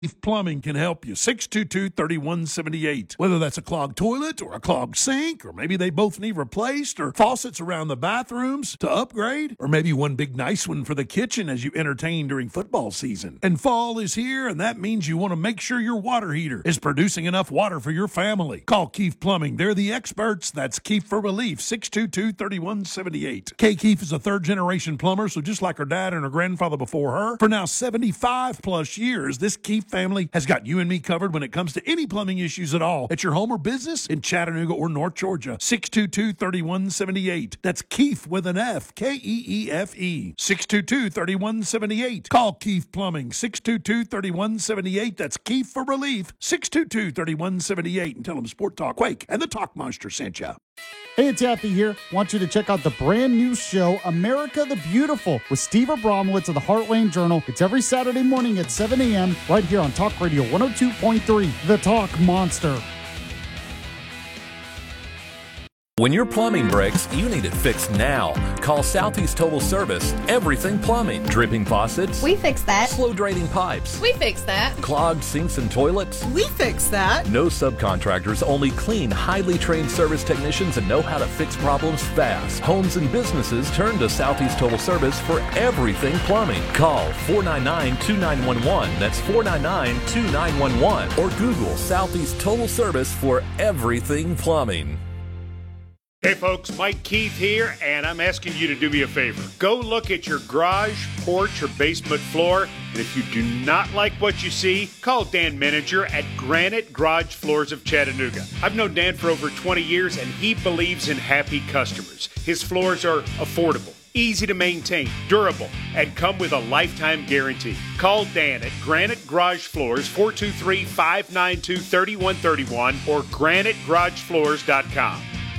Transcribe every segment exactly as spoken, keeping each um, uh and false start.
Keith Plumbing can help you. six two two, three one seven eight. Whether that's a clogged toilet or a clogged sink, or maybe they both need replaced, or faucets around the bathrooms to upgrade, or maybe one big nice one for the kitchen as you entertain during football season. And fall is here, and that means you want to make sure your water heater is producing enough water for your family. Call Keith Plumbing. They're the experts. That's Keith for Relief, six two two, three one seven eight. Kay Keith is a third-generation plumber, so just like her dad and her grandfather before her, for now seventy-five plus years, this Keith family has got you and me covered when it comes to any plumbing issues at all at your home or business in Chattanooga or North Georgia. six two two, three one seven eight. That's Keith with an F, K E E F E. six two two, three one seven eight. Call Keith Plumbing, six two two, three one seven eight. That's Keith for Relief, six two two, three one seven eight. And tell them Sport Talk Quake and the Talk Monster sent you. Hey, it's Yaffee here. Want you to check out the brand new show, America the Beautiful, with Steve Abramowitz of the Heartland Journal. It's every Saturday morning at seven a.m. right here on Talk Radio one oh two point three, The Talk Monster. When your plumbing breaks, you need it fixed now. Call Southeast Total Service. Everything plumbing. Dripping faucets. We fix that. Slow draining pipes. We fix that. Clogged sinks and toilets. We fix that. No subcontractors, only clean, highly trained service technicians that know how to fix problems fast. Homes and businesses turn to Southeast Total Service for everything plumbing. Call four nine nine, two nine one one. That's four nine nine, two nine one one. Or Google Southeast Total Service for everything plumbing. Hey folks, Mike Keith here, and I'm asking you to do me a favor. Go look at your garage, porch, or basement floor, and if you do not like what you see, call Dan Menninger at Granite Garage Floors of Chattanooga. I've known Dan for over twenty years, and he believes in happy customers. His floors are affordable, easy to maintain, durable, and come with a lifetime guarantee. Call Dan at Granite Garage Floors, four two three, five nine two, three one three one, or granite garage floors dot com.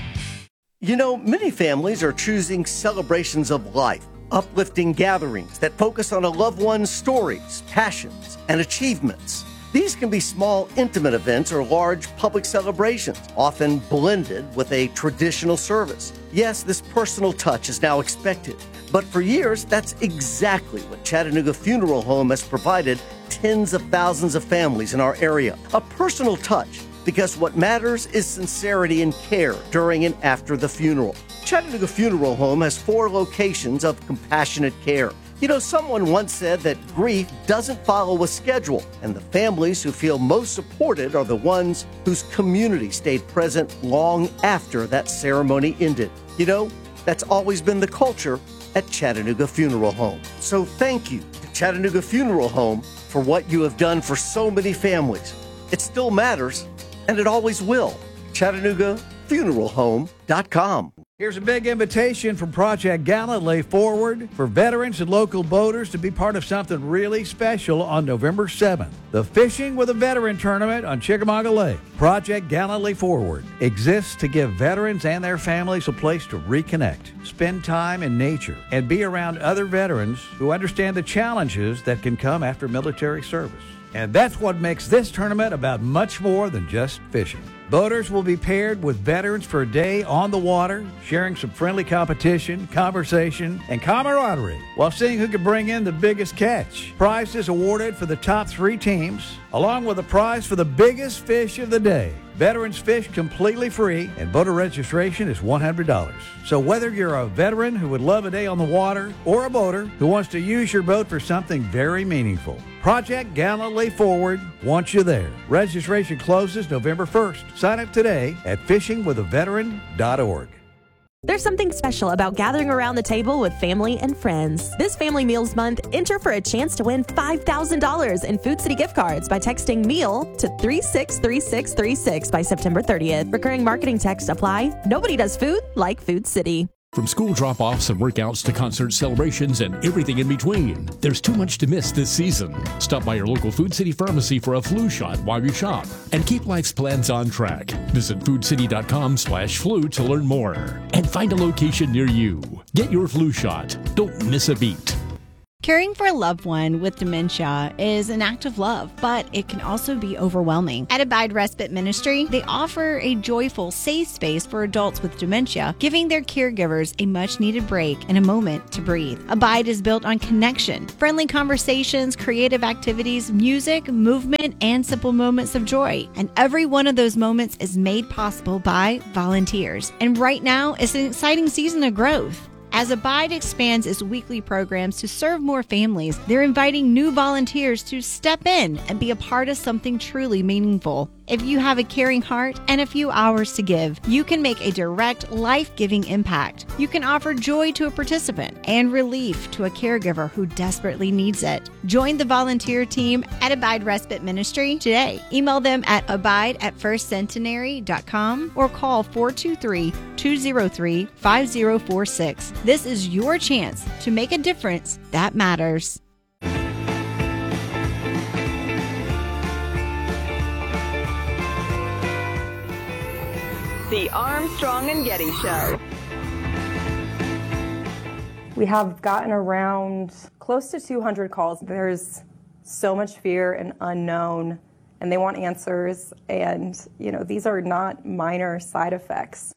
You know, many families are choosing celebrations of life, uplifting gatherings that focus on a loved one's stories, passions, and achievements. These can be small, intimate events or large public celebrations, often blended with a traditional service. Yes, this personal touch is now expected, but for years, that's exactly what Chattanooga Funeral Home has provided tens of thousands of families in our area. A personal touch, because what matters is sincerity and care during and after the funeral. Chattanooga Funeral Home has four locations of compassionate care. You know, someone once said that grief doesn't follow a schedule, and the families who feel most supported are the ones whose community stayed present long after that ceremony ended. You know, that's always been the culture at Chattanooga Funeral Home. So thank you to Chattanooga Funeral Home for what you have done for so many families. It still matters, and it always will. Chattanooga Funeral Home dot com. Here's a big invitation from Project Gallantly Forward for veterans and local boaters to be part of something really special on November seventh. The Fishing with a Veteran Tournament on Chickamauga Lake. Project Gallantly Forward exists to give veterans and their families a place to reconnect, spend time in nature, and be around other veterans who understand the challenges that can come after military service. And that's what makes this tournament about much more than just fishing. Boaters will be paired with veterans for a day on the water, sharing some friendly competition, conversation, and camaraderie, while seeing who can bring in the biggest catch. Prizes awarded for the top three teams, along with a prize for the biggest fish of the day. Veterans fish completely free, and boater registration is one hundred dollars. So whether you're a veteran who would love a day on the water, or a boater who wants to use your boat for something very meaningful, Project Gallantly Forward wants you there. Registration closes November first. Sign up today at fishing with a veteran dot org. There's something special about gathering around the table with family and friends. This Family Meals Month, enter for a chance to win five thousand dollars in Food City gift cards by texting MEAL to three six three six three six by September thirtieth. Recurring marketing text apply. Nobody does food like Food City. From school drop-offs and workouts to concert celebrations and everything in between, there's too much to miss this season. Stop by your local Food City pharmacy for a flu shot while you shop and keep life's plans on track. Visit food city dot com slash flu to learn more and find a location near you. Get your flu shot. Don't miss a beat. Caring for a loved one with dementia is an act of love, but it can also be overwhelming. At Abide Respite Ministry, they offer a joyful, safe space for adults with dementia, giving their caregivers a much-needed break and a moment to breathe. Abide is built on connection, friendly conversations, creative activities, music, movement, and simple moments of joy. And every one of those moments is made possible by volunteers. And right now is an exciting season of growth. As Abide expands its weekly programs to serve more families, they're inviting new volunteers to step in and be a part of something truly meaningful. If you have a caring heart and a few hours to give, you can make a direct, life-giving impact. You can offer joy to a participant and relief to a caregiver who desperately needs it. Join the volunteer team at Abide Respite Ministry today. Email them at abide at first centenary dot com or call four two three, two zero three, five zero four six. This is your chance to make a difference that matters. The Armstrong and Getty Show. We have gotten around close to two hundred calls. There's so much fear and unknown, and they want answers. And, you know, these are not minor side effects.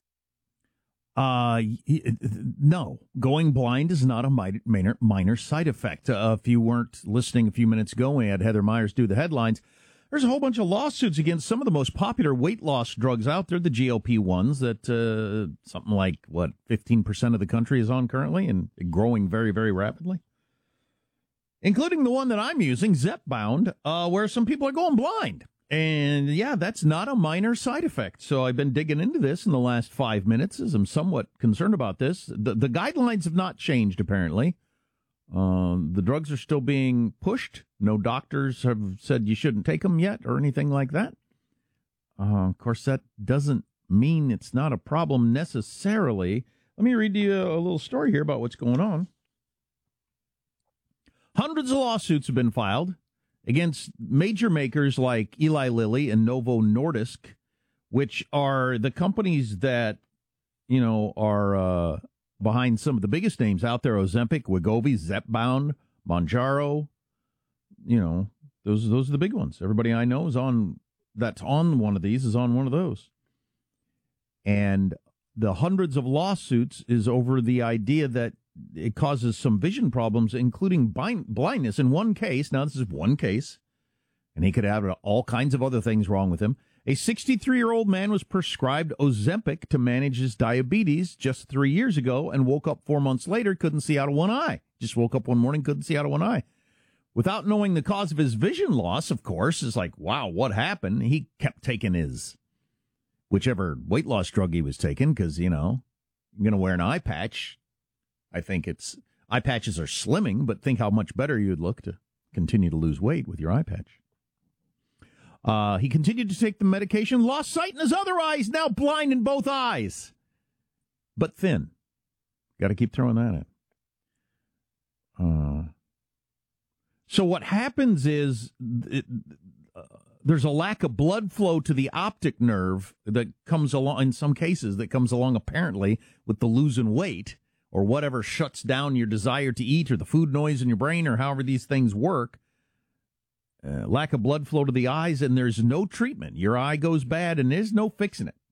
Uh, no, going blind is not a minor, minor side effect. Uh, if you weren't listening a few minutes ago, we had Heather Myers do the headlines. There's a whole bunch of lawsuits against some of the most popular weight loss drugs out there, the G L P ones that uh, something like, what, fifteen percent of the country is on currently and growing very, very rapidly, including the one that I'm using, Zepbound, uh, where some people are going blind. And, yeah, that's not a minor side effect. So I've been digging into this in the last five minutes as I'm somewhat concerned about this. The, the guidelines have not changed, apparently. Um, the drugs are still being pushed. No doctors have said you shouldn't take them yet or anything like that. Uh, of course, that doesn't mean it's not a problem necessarily. Let me read you a, a little story here about what's going on. Hundreds of lawsuits have been filed against major makers like Eli Lilly and Novo Nordisk, which are the companies that, you know, are uh, behind some of the biggest names out there: Ozempic, Wegovy, Zepbound, Mounjaro. You know, those those are the big ones. Everybody I know is on that's on one of these is on one of those. And the hundreds of lawsuits is over the idea that it causes some vision problems, including blind, blindness. In one case, now this is one case, and he could have all kinds of other things wrong with him. A sixty-three-year-old man was prescribed Ozempic to manage his diabetes just three years ago and woke up four months later, couldn't see out of one eye. Just woke up one morning, couldn't see out of one eye. Without knowing the cause of his vision loss, of course, is like, wow, what happened? He kept taking his whichever weight loss drug he was taking because, you know, I'm going to wear an eye patch. I think it's eye patches are slimming, but think how much better you'd look to continue to lose weight with your eye patch. Uh, he continued to take the medication, lost sight in his other eyes, now blind in both eyes, but thin. Got to keep throwing that in. Uh, so what happens is it, uh, there's a lack of blood flow to the optic nerve that comes along, in some cases, that comes along apparently with the losing weight, or whatever shuts down your desire to eat, or the food noise in your brain, or however these things work. Uh, lack of blood flow to the eyes, and there's no treatment. Your eye goes bad, and there's no fixing it.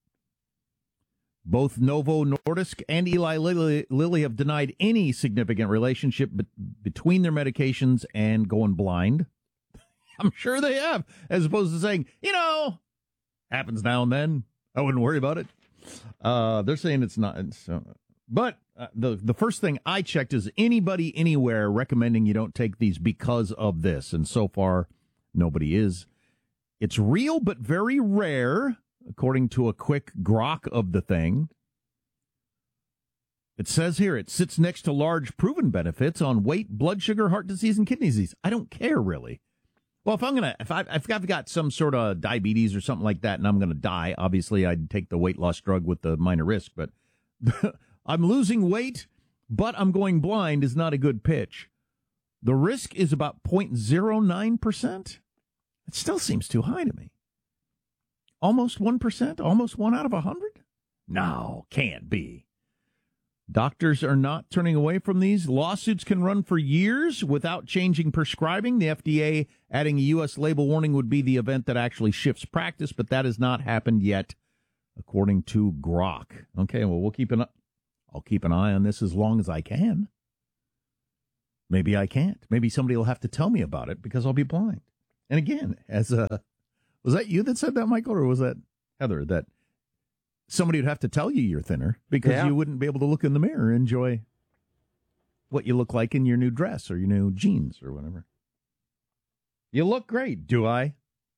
Both Novo Nordisk and Eli Lilly, Lilly have denied any significant relationship be- between their medications and going blind. I'm sure they have, as opposed to saying, you know, happens now and then. I wouldn't worry about it. Uh, they're saying it's not. It's, uh, but uh, the the first thing I checked is anybody anywhere recommending you don't take these because of this, and so far nobody is. It's real, but very rare, according to a quick grok of the thing. It says here it sits next to large proven benefits on weight, blood sugar, heart disease, and kidney disease. I don't care, really. Well, if I'm gonna, if, I, if I've got some sort of diabetes or something like that, and I'm gonna die, obviously I'd take the weight loss drug with the minor risk. But I'm losing weight, but I'm going blind is not a good pitch. The risk is about zero point zero nine percent. It still seems too high to me. Almost one percent? Almost one out of a hundred? No, can't be. Doctors are not turning away from these. Lawsuits can run for years without changing prescribing. The F D A adding a U S label warning would be the event that actually shifts practice, but that has not happened yet, according to Grok. Okay, well, we'll keep an I'll keep an eye on this as long as I can. Maybe I can't. Maybe somebody will have to tell me about it because I'll be blind. And again, as a was that you that said that, Michael, or was that Heather, that somebody would have to tell you you're thinner because yeah. you wouldn't be able to look in the mirror and enjoy what you look like in your new dress or your new jeans or whatever. You look great, do I?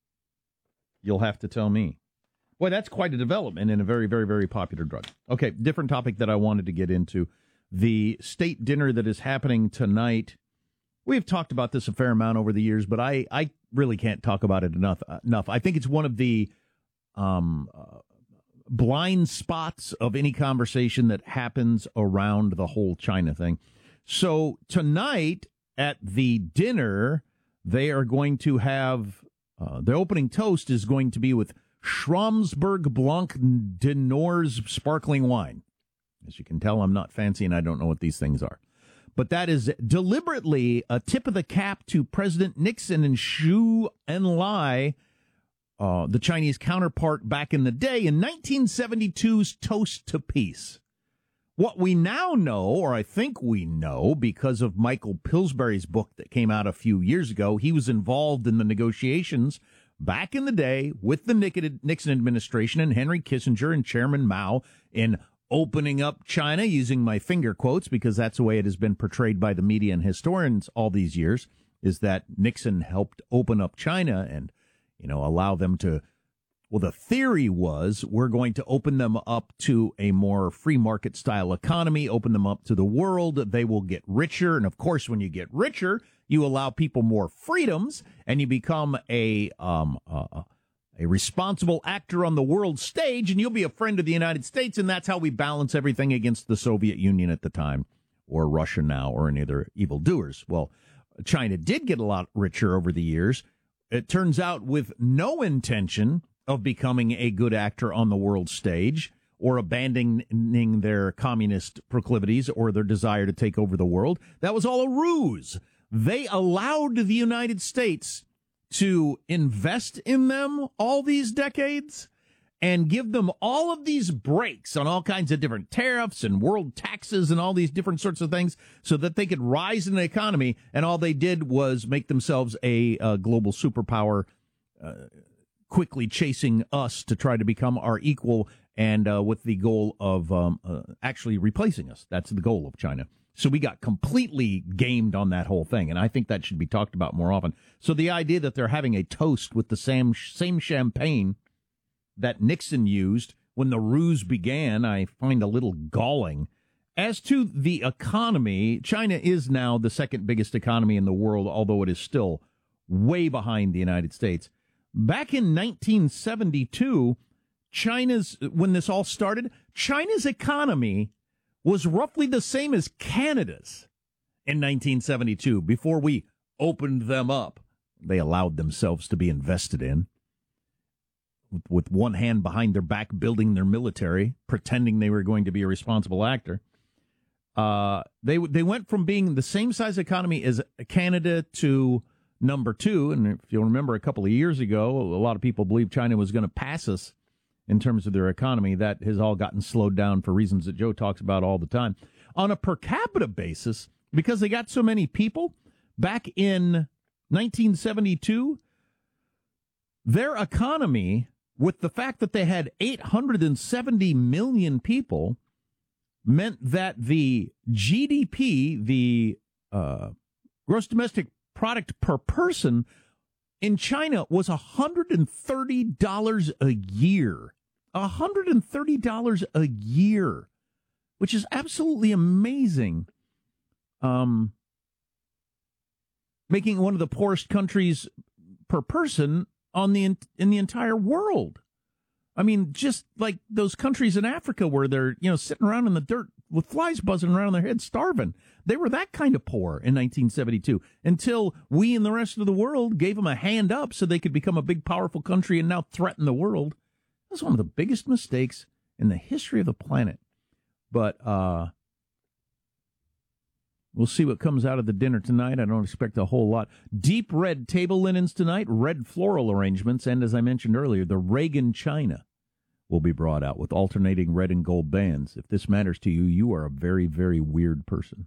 You'll have to tell me. Boy, that's quite a development in a very, very, very popular drug. Okay, different topic that I wanted to get into. The state dinner that is happening tonight. We've talked about this a fair amount over the years, but I, I really can't talk about it enough. Enough. I think it's one of the um, uh, blind spots of any conversation that happens around the whole China thing. So tonight at the dinner, they are going to have uh, the opening toast is going to be with Schramsberg Blanc de Noor's sparkling wine. As you can tell, I'm not fancy and I don't know what these things are. But that is deliberately a tip of the cap to President Nixon and Zhou Enlai, uh, the Chinese counterpart back in the day, in nineteen seventy-two's Toast to Peace. What we now know, or I think we know, because of Michael Pillsbury's book that came out a few years ago, he was involved in the negotiations back in the day with the Nixon administration and Henry Kissinger and Chairman Mao in opening up China, using my finger quotes because that's the way it has been portrayed by the media and historians all these years, is that Nixon helped open up China and, you know, allow them to, well, the theory was we're going to open them up to a more free market style economy, open them up to the world, they will get richer. And of course, when you get richer, you allow people more freedoms and you become a, um, uh, a responsible actor on the world stage, and you'll be a friend of the United States, and that's how we balance everything against the Soviet Union at the time, or Russia now, or any other evildoers. Well, China did get a lot richer over the years. It turns out with no intention of becoming a good actor on the world stage, or abandoning their communist proclivities or their desire to take over the world. That was all a ruse. They allowed the United States to invest in them all these decades and give them all of these breaks on all kinds of different tariffs and world taxes and all these different sorts of things so that they could rise in the economy. And all they did was make themselves a, a global superpower, uh, quickly chasing us to try to become our equal and uh, with the goal of um, uh, actually replacing us. That's the goal of China. So we got completely gamed on that whole thing, and I think that should be talked about more often. So the idea that they're having a toast with the same same champagne that Nixon used when the ruse began, I find a little galling. As to the economy, China is now the second biggest economy in the world, although it is still way behind the United States. Back in nineteen seventy-two, China's, when this all started, China's economy was roughly the same as Canada's in nineteen seventy-two, before we opened them up. They allowed themselves to be invested in, with, with one hand behind their back, building their military, pretending they were going to be a responsible actor. Uh, they they went from being the same size economy as Canada to number two. And if you'll remember, a couple of years ago, a lot of people believed China was going to pass us in terms of their economy. That has all gotten slowed down for reasons that Joe talks about all the time. On a per capita basis, because they got so many people, back in nineteen seventy-two, their economy, with the fact that they had eight hundred seventy million people, meant that the G D P, the uh, gross domestic product per person in China, was one hundred thirty dollars a year. one hundred thirty dollars a year, which is absolutely amazing. Um, making it one of the poorest countries per person on the in the entire world. I mean, just like those countries in Africa where they're, you know, sitting around in the dirt with flies buzzing around their heads, starving. They were that kind of poor in nineteen seventy-two, until we and the rest of the world gave them a hand up so they could become a big, powerful country and now threaten the world. That's one of the biggest mistakes in the history of the planet. But uh, We'll see what comes out of the dinner tonight. I don't expect a whole lot. Deep red table linens tonight, red floral arrangements, and as I mentioned earlier, the Reagan China will be brought out with alternating red and gold bands. If this matters to you, you are a very, very weird person.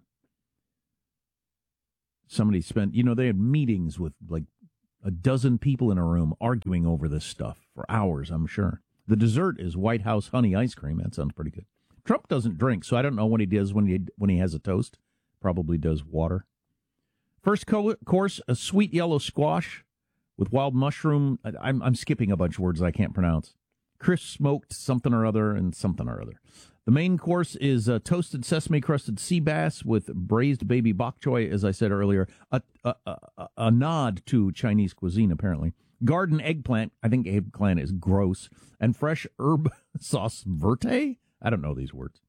Somebody spent, you know, they had meetings with like a dozen people in a room arguing over this stuff for hours, I'm sure. The dessert is White House honey ice cream. That sounds pretty good. Trump doesn't drink, so I don't know what he does when he when he has a toast. Probably does water. First co- course, a sweet yellow squash with wild mushroom. I, I'm, I'm skipping a bunch of words I can't pronounce. Crisp smoked something or other and something or other. The main course is a toasted sesame-crusted sea bass with braised baby bok choy, as I said earlier, a, a, a, a nod to Chinese cuisine, apparently. Garden eggplant, I think eggplant is gross, and fresh herb sauce verte? I don't know these words.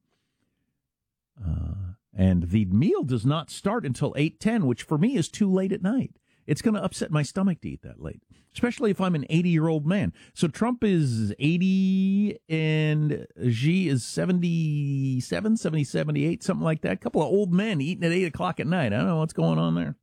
Uh, and the meal does not start until eight ten, which for me is too late at night. It's going to upset my stomach to eat that late, especially if I'm an eighty-year-old man. So Trump is eighty and Xi is seventy-seven, seventy, seventy-eight, something like that. A couple of old men eating at eight o'clock at night. I don't know what's going on there.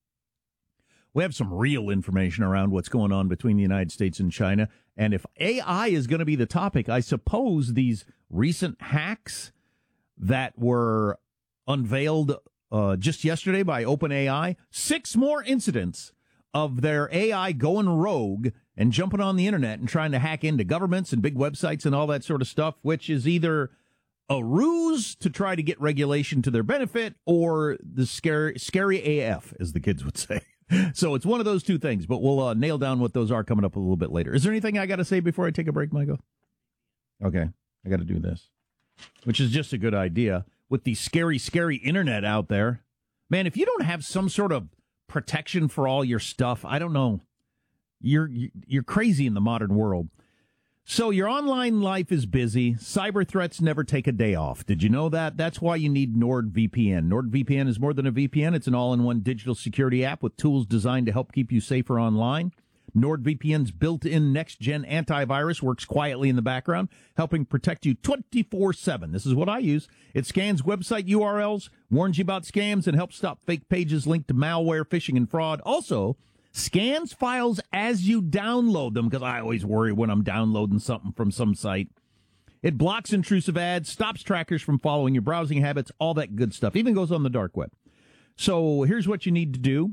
We have some real information around what's going on between the United States and China. And if A I is going to be the topic, I suppose these recent hacks that were unveiled uh, just yesterday by OpenAI, six more incidents of their A I going rogue and jumping on the internet and trying to hack into governments and big websites and all that sort of stuff, which is either a ruse to try to get regulation to their benefit or the scary, scary A F, as the kids would say. So it's one of those two things, but we'll uh, nail down what those are coming up a little bit later. Is there anything I got to say before I take a break, Michael? Okay, I got to do this, which is just a good idea with the scary, scary internet out there. Man, if you don't have some sort of protection for all your stuff, I don't know. You're you're crazy in the modern world. So your online life is busy. Cyber threats never take a day off. Did you know that? That's why you need NordVPN. NordVPN is more than a V P N. It's an all-in-one digital security app with tools designed to help keep you safer online. NordVPN's built-in next-gen antivirus works quietly in the background, helping protect you twenty-four seven. This is what I use. It scans website U R Ls, warns you about scams, and helps stop fake pages linked to malware, phishing, and fraud. Also, scans files as you download them, because I always worry when I'm downloading something from some site. It blocks intrusive ads, stops trackers from following your browsing habits, all that good stuff. Even goes on the dark web. So here's what you need to do.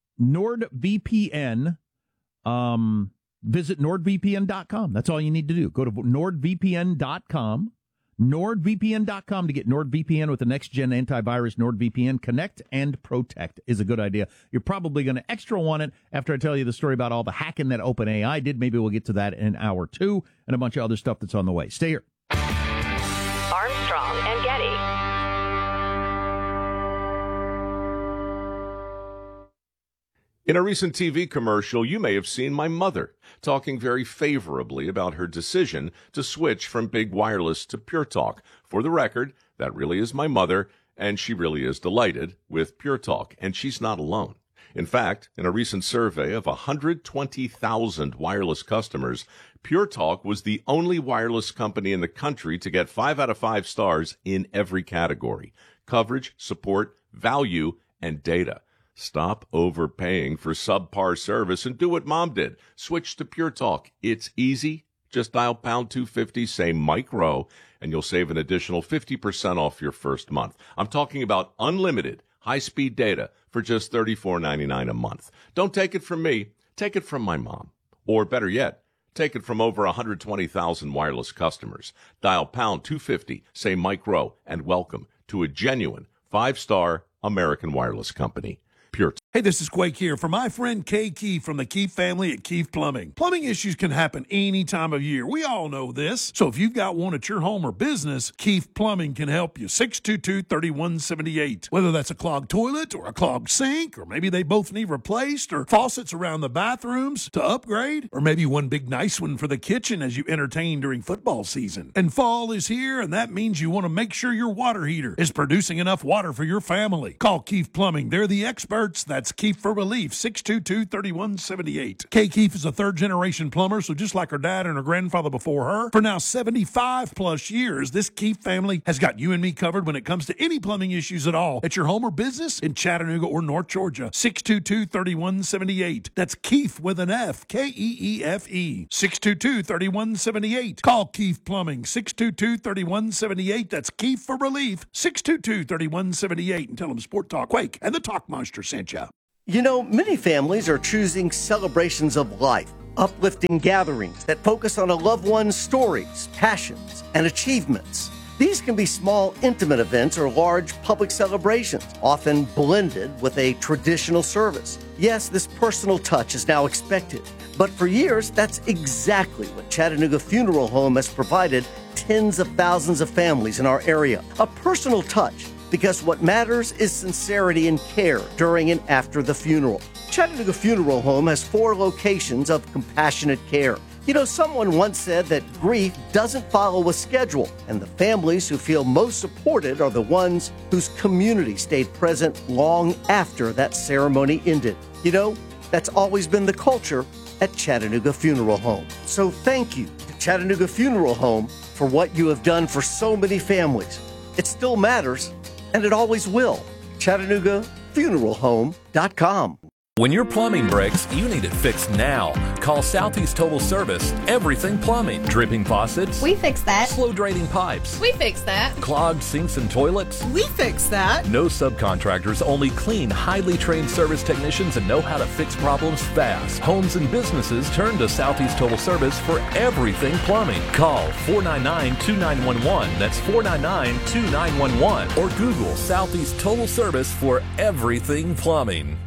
NordVPN. Um, visit nord V P N dot com. That's all you need to do. Go to nord V P N dot com. nord V P N dot com to get NordVPN with the next-gen antivirus. NordVPN Connect and Protect is a good idea. You're probably going to extra want it after I tell you the story about all the hacking that OpenAI did. Maybe we'll get to that in hour two and a bunch of other stuff that's on the way. Stay here. Armstrong and Getty. In a recent T V commercial, you may have seen my mother talking very favorably about her decision to switch from big wireless to Pure Talk. For the record, that really is my mother, and she really is delighted with Pure Talk, and she's not alone. In fact, in a recent survey of one hundred twenty thousand wireless customers, Pure Talk was the only wireless company in the country to get five out of five stars in every category: coverage, support, value, and data. Stop overpaying for subpar service and do what Mom did. Switch to Pure Talk. It's easy. Just dial pound two fifty, say Mike Rowe, and you'll save an additional fifty percent off your first month. I'm talking about unlimited high-speed data for just thirty-four ninety-nine a month. Don't take it from me. Take it from my mom. Or better yet, take it from over one hundred twenty thousand wireless customers. Dial pound two fifty, say Mike Rowe, and welcome to a genuine five-star American wireless company. Pure. Hey, this is Quake here for my friend Kay Keefe from the Keefe family at Keefe Plumbing. Plumbing issues can happen any time of year. We all know this. So if you've got one at your home or business, Keefe Plumbing can help you. six two two, three one seven eight. Whether that's a clogged toilet or a clogged sink, or maybe they both need replaced, or faucets around the bathrooms to upgrade, or maybe one big nice one for the kitchen as you entertain during football season. And fall is here, and that means you want to make sure your water heater is producing enough water for your family. Call Keefe Plumbing. They're the experts that That's Keefe for Relief, six two two, three one seven eight. Kay Keefe is a third-generation plumber, so just like her dad and her grandfather before her, for now seventy-five plus years, this Keefe family has got you and me covered when it comes to any plumbing issues at all at your home or business in Chattanooga or North Georgia. six two two, three one seven eight. That's Keefe with an F, K E E F E. six two two, three one seven eight. Call Keefe Plumbing, six two two, three one seven eight. That's Keefe for Relief, six two two, three one seven eight. And tell them Sport Talk Quake and the Talk Monster sent you. You know, many families are choosing celebrations of life, uplifting gatherings that focus on a loved one's stories, passions, and achievements. These can be small, intimate events or large public celebrations, often blended with a traditional service. Yes, this personal touch is now expected, but for years, that's exactly what Chattanooga Funeral Home has provided tens of thousands of families in our area. A personal touch, because what matters is sincerity and care during and after the funeral. Chattanooga Funeral Home has four locations of compassionate care. You know, someone once said that grief doesn't follow a schedule, and the families who feel most supported are the ones whose community stayed present long after that ceremony ended. You know, that's always been the culture at Chattanooga Funeral Home. So thank you to Chattanooga Funeral Home for what you have done for so many families. It still matters, and it always will. Chattanooga Funeral Home dot com. When your plumbing breaks, you need it fixed now. Call Southeast Total Service. Everything plumbing. Dripping faucets. We fix that. Slow draining pipes. We fix that. Clogged sinks and toilets. We fix that. No subcontractors, only clean, highly trained service technicians that know how to fix problems fast. Homes and businesses turn to Southeast Total Service for everything plumbing. Call four nine nine, two nine one one. That's four nine nine, two nine one one. Or Google Southeast Total Service for everything plumbing.